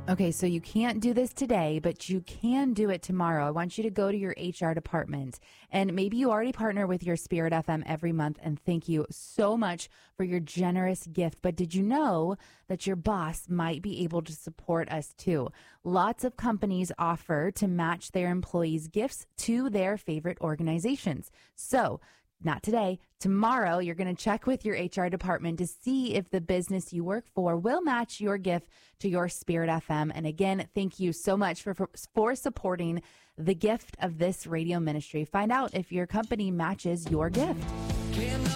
Okay, so you can't do this today, but you can do it tomorrow. I want you to go to your HR department, and maybe you already partner with your Spirit FM every month, and thank you so much for your generous gift. But did you know that your boss might be able to support us too? Lots of companies offer to match their employees' gifts to their favorite organizations. So not today. Tomorrow, you're going to check with your HR department to see if the business you work for will match your gift to your Spirit FM. And again, thank you so much for supporting the gift of this radio ministry. Find out if your company matches your gift.